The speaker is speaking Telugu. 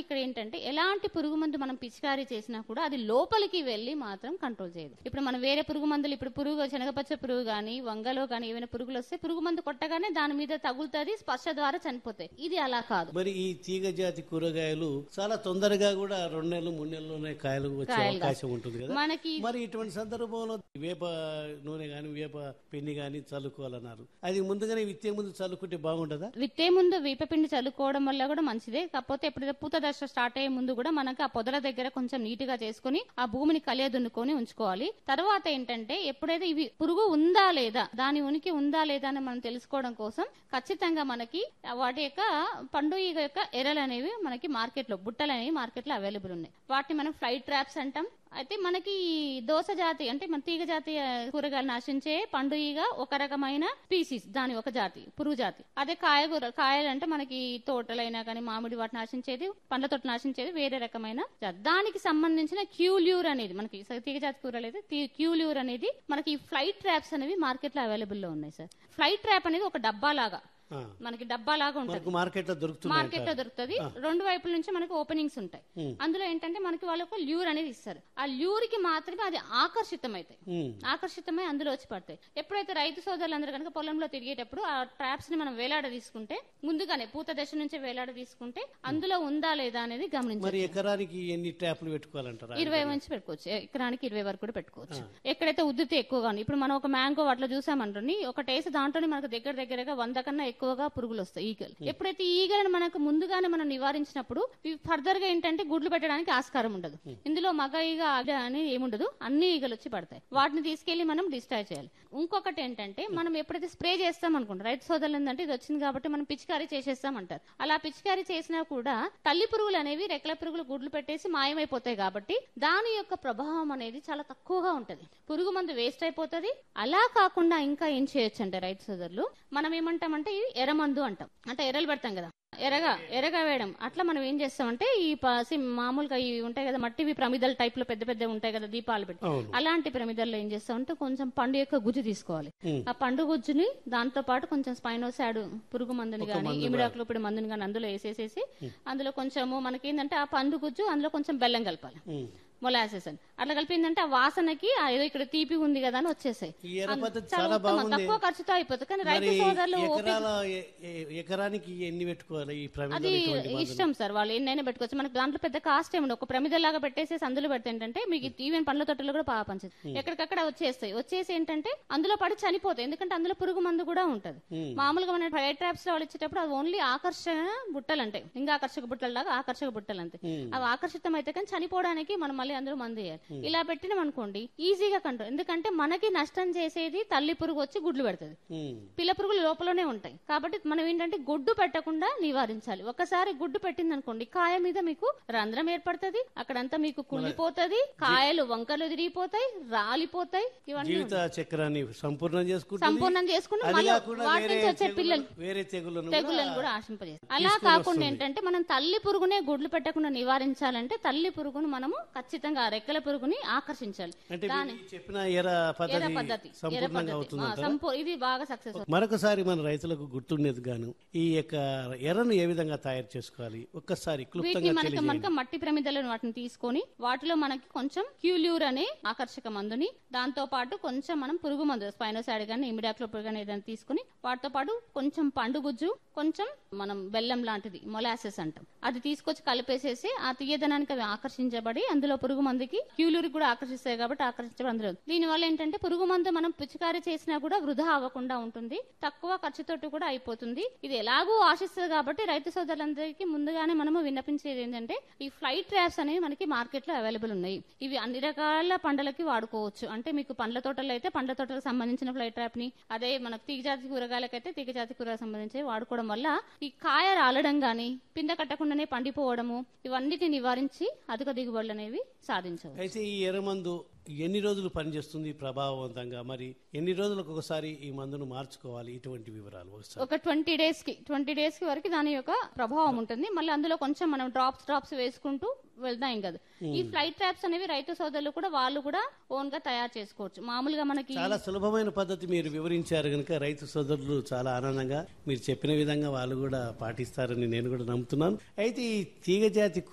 ఇక్కడ ఏంటంటే ఎలాంటి పురుగు మందు మనం పిచికారీ చేసినా కూడా అది లోపలికి వెళ్ళి మాత్రం కంట్రోల్ చేయదు. ఇప్పుడు మనం వేరే పురుగు మందులు, ఇప్పుడు పురుగు శనగపచ్చ పురుగు కానీ వంగలో కానీ ఏమైనా పురుగులు వస్తే పురుగు మందు కొట్టగానే దాని మీద తగులుతుంది, స్పర్శ ద్వారా చనిపోతాయి. ఇది అలా కాదు. మరి ఈ తీగ జాతి కూరగాయలు చాలా తొందరగా కూడా 2 నెలలు 3 నెలల్లోనే కాయలు వచ్చే అవకాశం ఉంటుంది కదా. మనకి మరి ఇటువంటి సందర్భంలో వేప నూనె గాని వేప పిండి గాని చల్లుకోవాలన్నారు. అది ముందుగానే విత్తే ముందు చల్లుకుంటే బాగుంటుందా? విత్తే ముందు వేపపిండి చల్లుకోవడం వల్ల కూడా మంచిదే. కాకపోతే ఎప్పుడైతే పూత దశ స్టార్ట్ అయ్యే ముందు కూడా మనకు ఆ పొదల దగ్గర కొంచెం నీట్ గా చేసుకుని ఆ భూమిని కలియదున్నుకొని ఉంచుకోవాలి. తర్వాత ఏంటంటే ఎప్పుడైతే ఇవి పురుగు ఉందా లేదా, దాని ఉనికి ఉందా లేదా అని మనం తెలుసుకోవడం కోసం ఖచ్చితంగా మనకి వాటి యొక్క పండు ఈగ యొక్క ఎరలు అనేవి మనకి మార్కెట్ లో, బుట్టలు అనేవి మార్కెట్ లో అవైలబుల్ ఉన్నాయి. వాటిని మనం ఫ్లై ట్రాప్స్ అంటాం. అయితే మనకి దోస జాతి అంటే మన తీగ జాతి కూరగాయలు నాశించే పండు ఈగ ఒక రకమైన స్పీసీస్, దాని ఒక జాతి పురుగు జాతి. అదే కాయలు అంటే మనకి తోటలైనా కానీ మామిడి వాటి నాశించేది, పండ్ల తోట నాశించేది వేరే రకమైన జాతి. దానికి సంబంధించిన క్యూల్యూర్ అనేది మనకి తీగ జాతి కూరలు అయితే క్యూల్యూర్ అనేది మనకి ఫ్లై ట్రాప్స్ అనేవి మార్కెట్ లో అవైలబుల్ లో ఉన్నాయి సార్. ఫ్లై ట్రాప్ అనేది ఒక డబ్బా లాగా, మనకి డబ్బా లాగా ఉంటుంది, మార్కెట్ లో దొరుకుతుంది. 2 వైపుల నుంచి మనకి ఓపెనింగ్స్ ఉంటాయి. అందులో ఏంటంటే మనకి వాళ్ళకు ల్యూర్ అనేది ఇస్తారు. ఆ ల్యూర్ కి మాత్రమే అది ఆకర్షితమై అందులో వచ్చి పడతాయి. ఎప్పుడైతే రైతు సోదరులందరూ కనుక పొలంలో తిరిగేటప్పుడు ఆ ట్రాప్స్ ని మనం వేలాడ తీసుకుంటే, ముందుగానే పూత దశ నుంచి వేలాడ తీసుకుంటే అందులో ఉందా లేదా అనేది గమనించాలి. ఎకరానికి ఎన్ని ట్రాప్లు పెట్టుకోవాలంటారా? 20 నుంచి పెట్టుకోవచ్చు, ఎకరానికి 20 వరకు కూడా పెట్టుకోవచ్చు. ఎక్కడైతే ఉద్దితే ఎక్కువగా ఉంది, ఇప్పుడు మనం ఒక మ్యాంగో అట్లా చూసామంటే ఒకటేసి దాంట్లోనే మనకు దగ్గరగా 100 కన్నా ఎక్కువగా పురుగులు వస్తాయి, ఈగలు. ఎప్పుడైతే ఈగలను మనకు ముందుగానే మనం నివారించినప్పుడు ఫర్దర్ గా ఏంటంటే గుడ్లు పెట్టడానికి ఆస్కారం ఉండదు. ఇందులో మగ ఈగ అని ఏముండదు, అన్ని ఈగలు వచ్చి పడతాయి. వాటిని తీసుకెళ్లి మనం డిస్ట్రాయ్ చేయాలి. ఇంకొకటి ఏంటంటే మనం ఎప్పుడైతే స్ప్రే చేస్తాం అనుకుంటాం, రైతు సోదరులు ఏంటంటే ఇది వచ్చింది కాబట్టి మనం పిచికారీ చేసేస్తాం అంటారు. అలా పిచికారీ చేసినా కూడా తల్లి పురుగులు అనేవి రెక్కల పురుగులు గుడ్లు పెట్టేసి మాయమైపోతాయి కాబట్టి దాని యొక్క ప్రభావం అనేది చాలా తక్కువగా ఉంటది. పురుగు మందు వేస్ట్ అయిపోతుంది. అలా కాకుండా ఇంకా ఏం చేయొచ్చు అంటే రైతు సోదరులు, మనం ఏమంటామంటే ఎర్రమందు అంటాం. అంటే ఎర్రలు పెడతాం కదా, ఎరగా వేయడం. అట్లా మనం ఏం చేస్తామంటే ఈ మామూలుగా ఇవి ఉంటాయి కదా మట్టివి ప్రమిదల టైప్ లో పెద్ద ఉంటాయి కదా దీపాలు పెట్టి, అలాంటి ప్రమిదల్లో ఏం చేస్తామంటే కొంచెం పండు యొక్క గుజ్జు తీసుకోవాలి. ఆ పండు గుజ్జుని దాంతో పాటు కొంచెం స్పైనోసాడ్ పురుగు మందుని గానీ ఇమిడాక్లోపిడ్ మందుని గానీ అందులో వేసేసేసి అందులో కొంచెము మనకి ఏంటంటే ఆ పండు గుజ్జు అందులో కొంచెం బెల్లం కలపాలి, మొలాసెస్ అని. అట్లా కలిపిందంటే ఆ వాసనకి ఏదో ఇక్కడ తీపి ఉంది కదా అని వచ్చేసాయి. తక్కువ ఖర్చుతో అయిపోతుంది. కానీ రైతు సోదరులు ఎకరానికి ఎన్ని పెట్టుకోవాలి? అది ఇష్టం సార్, వాళ్ళు ఎన్నైనా పెట్టుకోవచ్చు. మనకి దాంట్లో పెద్ద కాస్ట్ ఏమి ఒక ప్రమిదలాగా పెట్టేసేసి అందులో పెడితే ఏంటంటే మీకు ఈవెన్ పండ్ల తోటలో కూడా బాగా పనిచేస్తుంది. ఎక్కడికక్కడ వచ్చేసి ఏంటంటే అందులో పడి చనిపోతాయి, ఎందుకంటే అందులో పురుగు మందు కూడా ఉంటది. మామూలుగా మన ఫైర్ ట్రాప్స్ లో వాళ్ళు ఇచ్చేటప్పుడు అది ఓన్లీ ఆకర్షణ బుట్టలు అంటే ఇంకా ఆకర్షక బుట్టలు లాగా ఆకర్షక బుట్టలు అంతే. అవి ఆకర్షితం అయితే కానీ చనిపోవడానికి మనం మళ్ళీ అందులో మందు వేయాలి. ఇలా పెట్టినాం అనుకోండి ఈజీగా కంట్రోల్. ఎందుకంటే మనకి నష్టం చేసేది తల్లి పురుగు వచ్చి గుడ్లు పెడుతుంది, పిల్ల పురుగులు లోపలనే ఉంటాయి. కాబట్టి మనం ఏంటంటే గుడ్డు పెట్టకుండా నివారించాలి. ఒకసారి గుడ్డు పెట్టింది అనుకోండి కాయ మీద మీకు రంధ్రం ఏర్పడుతుంది, అక్కడంతా మీకు కుళ్ళిపోతుంది, కాయలు వంకలు తిరిగిపోతాయి, రాలిపోతాయి. ఇవన్నీ జీవిత చక్రాన్ని సంపూర్ణం చేసుకుంటూ వాటి నుంచి వచ్చే పిల్లలు తెగులను కూడా ఆశింపజేస్తారు. అలా కాకుండా ఏంటంటే మనం తల్లి పురుగునే గుడ్లు పెట్టకుండా నివారించాలంటే తల్లి పురుగును మనము ఖచ్చితంగా రెక్కల పురుగుని ఆకర్షించాలి. ఇది బాగా సక్సెస్. మరొకసారి మన రైతులకు గుర్తుండేది గాను ఈ యొక్క ఎర్రను ఏ విధంగా తయారు చేసుకోవాలి ఒక్కసారి మనకి మట్టి ప్రమిదలను వాటిని తీసుకొని వాటిలో మనకి కొంచెం క్యూల్యూర్ అనే ఆకర్షక మందుని, దాంతో పాటు కొంచెం మనం పురుగు మందు స్పైనోసాడ్ గానీ ఇమిడాక్లోపిడ్ గానీ ఏదైనా తీసుకుని వాటితో పాటు కొంచెం పండు గుజ్జు, కొంచెం మనం బెల్లం లాంటిది మొలాసెస్ అంటాం, అది తీసుకొచ్చి కలిపేసేసి ఆ తీయదనానికి అవి ఆకర్షించబడి అందులో పురుగు మందుకి క్యూలూరి కూడా ఆకర్షిస్తాయి కాబట్టి ఆకర్షించబడి అందులో దీని వల్ల ఏంటంటే పురుగు మందు మనం పిచికారీ చేసినా కూడా వృధా అవ్వకుండా ఉంటుంది, తక్కువ ఖర్చుతోటి కూడా అయిపోతుంది. ఇది ఎలాగూ ఆశిస్తుంది కాబట్టి రైతు సోదరులందరికీ ముందుగానే మనము విన్నపించేది ఏంటంటే ఈ ఫ్లై ట్రాప్స్ అనేవి మనకి మార్కెట్ లో అవైలబుల్ ఉన్నాయి. ఇవి అన్ని రకాల పంటలకి వాడుకోవచ్చు. అంటే మీకు పండ్ల తోటలో అయితే పండ్ల తోటలకు సంబంధించిన ఫ్లై ట్రాప్ ని, అదే మనకు తీగజాతి కూరగాయలకైతే తీగజాతి కూరగాయలకు సంబంధించి వాడుకోవడం వల్ల ఈ కాయ రాలడం గానీ పింద కట్టకుండానే పండిపోవడము ఇవన్నిటిని నివారించి అధిక దిగుబడులు అనేవి సాధించవచ్చు. అయితే ఈ ఎర్రమందు ఎన్ని రోజులు పనిచేస్తుంది ప్రభావవంతంగా, మరి ఎన్ని రోజులకు ఒకసారి ఈ మందును మార్చుకోవాలి, ఇటువంటి వివరాలు ఒక 20 డేస్ కి వరకు దాని యొక్క ప్రభావం ఉంటుంది. మళ్ళీ అందులో కొంచెం మనం డ్రాప్స్ వేసుకుంటూ వెళ్దాం కదా. ఈ ఫ్లై ట్రాప్స్ అనేవి రైతు సోదరులు కూడా వాళ్ళు కూడా ఓన్ గా తయారు చేసుకోవచ్చు. మామూలుగా మనకి చాలా సులభమైన పద్ధతి మీరు వివరించారు కనుక రైతు సోదరులు చాలా ఆనందంగా మీరు చెప్పిన విధంగా వాళ్ళు కూడా పాటిస్తారని నేను కూడా నమ్ముతున్నాను. అయితే ఈ తీగజాతి